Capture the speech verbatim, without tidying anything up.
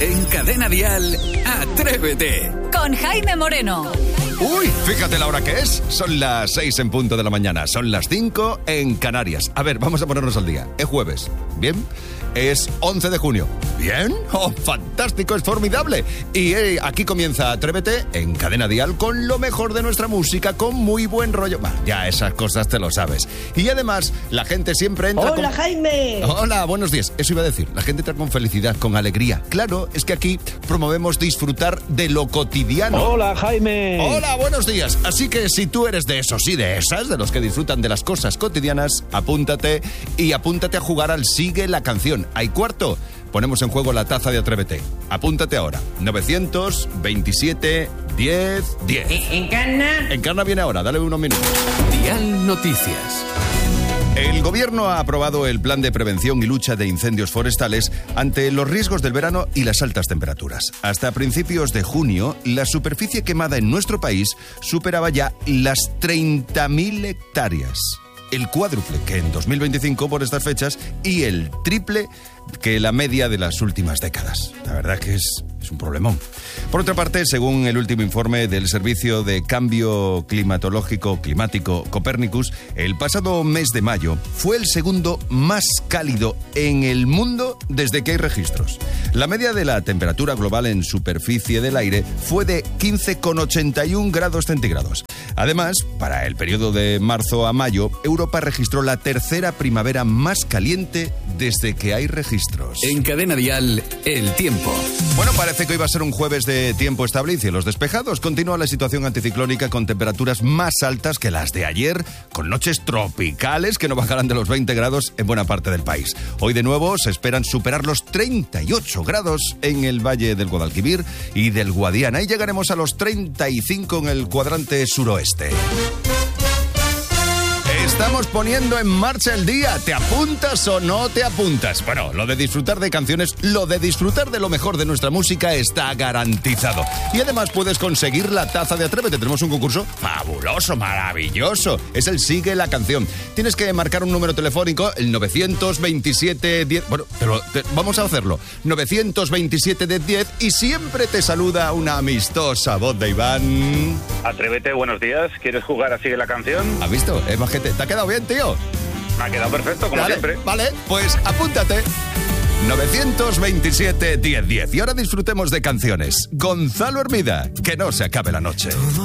En Cadena Dial, Atrévete. Con Jaime Moreno. Uy, fíjate la hora que es. Son las seis en punto de la mañana. Son las cinco en Canarias. A ver, vamos a ponernos al día. Es jueves. ¿Bien? Es once de junio. ¿Bien? ¡Oh, fantástico! ¡Es formidable! Y eh, aquí comienza Atrévete en Cadena Dial con lo mejor de nuestra música, con muy buen rollo. Bah, ya esas cosas te lo sabes. Y además, la gente siempre entra ¡Hola, con... Jaime! Hola, buenos días. Eso iba a decir. La gente entra con felicidad, con alegría. Claro, es que aquí promovemos disfrutar de lo cotidiano. ¡Hola, Jaime! Hola, buenos días. Así que si tú eres de esos y de esas, de los que disfrutan de las cosas cotidianas, apúntate y apúntate a jugar al Sigue la Canción. Hay cuarto, ponemos en juego la taza de Atrévete. Apúntate ahora. novecientos veintisiete diez diez. ¿Encarna? Encarna viene ahora, dale unos minutos. Dial Noticias. El gobierno ha aprobado el plan de prevención y lucha de incendios forestales ante los riesgos del verano y las altas temperaturas. Hasta principios de junio, la superficie quemada en nuestro país superaba ya las treinta mil hectáreas. El cuádruple que en dos mil veinticinco por estas fechas y el triple que la media de las últimas décadas. La verdad que es, es un problemón. Por otra parte, según el último informe del Servicio de Cambio Climatológico Climático Copernicus, el pasado mes de mayo fue el segundo más cálido en el mundo desde que hay registros. La media de la temperatura global en superficie del aire fue de quince coma ochenta y uno grados centígrados. Además, para el periodo de marzo a mayo, Europa registró la tercera primavera más caliente desde que hay registros. En Cadena Dial, el tiempo. Bueno, parece que hoy va a ser un jueves de tiempo estable y cielos despejados. Continúa la situación anticiclónica con temperaturas más altas que las de ayer, con noches tropicales que no bajarán de los veinte grados en buena parte del país. Hoy de nuevo se esperan superar los treinta y ocho grados en el Valle del Guadalquivir y del Guadiana y llegaremos a los treinta y cinco en el cuadrante suroeste. Estamos poniendo en marcha el día. ¿Te apuntas o no te apuntas? Bueno, lo de disfrutar de canciones, lo de disfrutar de lo mejor de nuestra música está garantizado. Y además puedes conseguir la taza de Atrévete. Tenemos un concurso fabuloso, maravilloso. Es el Sigue la Canción. Tienes que marcar un número telefónico, el novecientos veintisiete diez. Bueno, pero te, vamos a hacerlo. novecientos veintisiete diez y siempre te saluda una amistosa voz de Iván. Atrévete, buenos días. ¿Quieres jugar a Sigue la Canción? ¿Has visto? Es más gente. ¿Te ha quedado bien, tío? Me ha quedado perfecto, como vale, siempre. Vale, pues apúntate. novecientos veintisiete diez diez. Y ahora disfrutemos de canciones. Gonzalo Hermida, que no se acabe la noche.